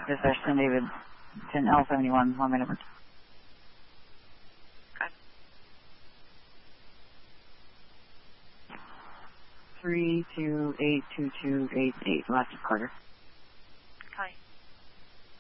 Dispatch 10 David, 10L71, 1 minute. Okay. 3282288, last Carter.